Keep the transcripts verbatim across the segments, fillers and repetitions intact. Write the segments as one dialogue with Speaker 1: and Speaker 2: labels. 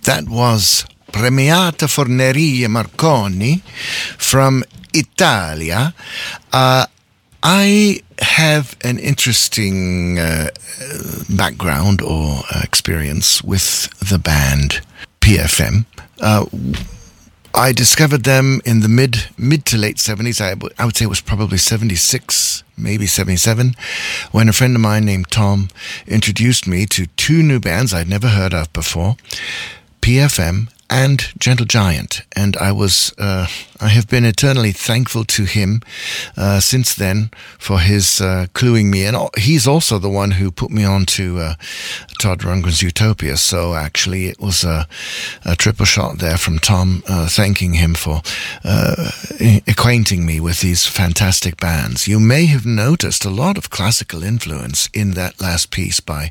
Speaker 1: that was Premiata Forneria Marconi from Italia. Uh, I have an interesting uh, background or uh, experience with the band P F M. Uh, I discovered them in the mid mid to late seventies. I, w- I would say it was probably seventy-six, maybe seventy-seven, when a friend of mine named Tom introduced me to two new bands I'd never heard of before, P F M and Gentle Giant, and I was uh, I have been eternally thankful to him uh, since then for his uh, cluing me in. He's also the one who put me on to uh, Todd Rundgren's Utopia, so actually it was a, a triple shot there from Tom, uh, thanking him for uh, acquainting me with these fantastic bands. You may have noticed a lot of classical influence in that last piece by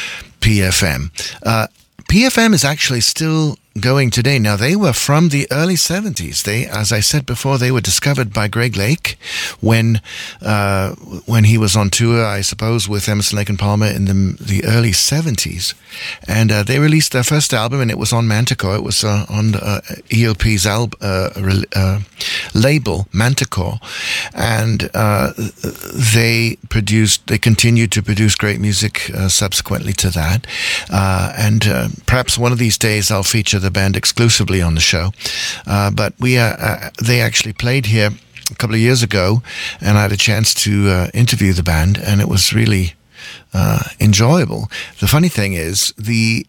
Speaker 1: P F M. Uh, P F M is actually still going today. Now, they were from the early seventies. They, as I said before, they were discovered by Greg Lake when uh, when he was on tour, I suppose, with Emerson, Lake and Palmer in the the early seventies. And uh, they released their first album, and it was on Manticore. It was uh, on uh, E L P's al- uh, uh, label, Manticore. And uh, they produced, they continued to produce great music uh, subsequently to that. Uh, and uh, perhaps one of these days I'll feature the band exclusively on the show. Uh, but we uh, uh, they actually played here a couple of years ago, and I had a chance to uh, interview the band, and it was really uh, enjoyable. The funny thing is, the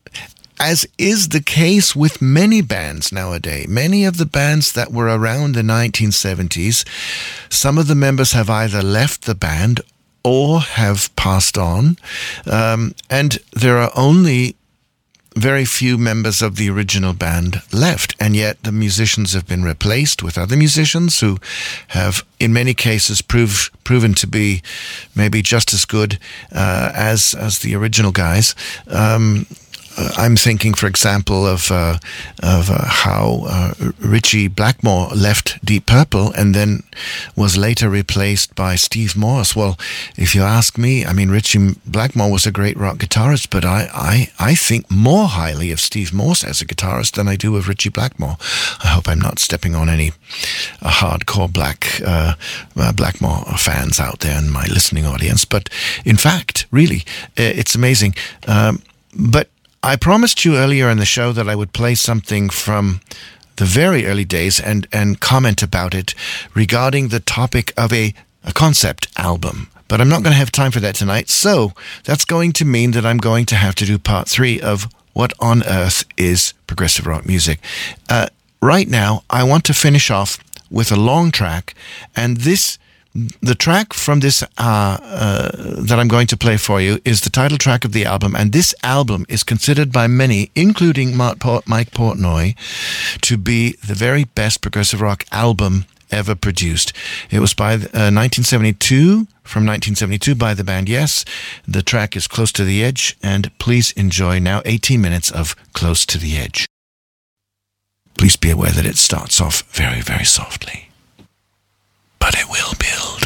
Speaker 1: as is the case with many bands nowadays, many of the bands that were around the nineteen seventies, some of the members have either left the band or have passed on, um, and there are only very few members of the original band left, and yet the musicians have been replaced with other musicians who have, in many cases, prove, proven to be maybe just as good uh, as as the original guys. Um, Uh, I'm thinking, for example, of uh, of uh, how uh, Ritchie Blackmore left Deep Purple and then was later replaced by Steve Morse. Well, if you ask me, I mean, Ritchie Blackmore was a great rock guitarist, but I, I, I think more highly of Steve Morse as a guitarist than I do of Ritchie Blackmore. I hope I'm not stepping on any uh, hardcore Black uh, uh, Blackmore fans out there in my listening audience. But in fact, really, uh, it's amazing. Um, but I promised you earlier in the show that I would play something from the very early days and, and comment about it regarding the topic of a, a concept album. But I'm not going to have time for that tonight, so that's going to mean that I'm going to have to do part three of What on Earth is Progressive Rock Music. Uh, right now, I want to finish off with a long track, and this The track from this uh, uh, that I'm going to play for you is the title track of the album, and this album is considered by many, including Mike Portnoy, to be the very best progressive rock album ever produced. It was by uh, nineteen seventy-two, from nineteen seventy-two by the band Yes. The track is Close to the Edge, and please enjoy now eighteen minutes of Close to the Edge. Please be aware that it starts off very, very softly, but it will build.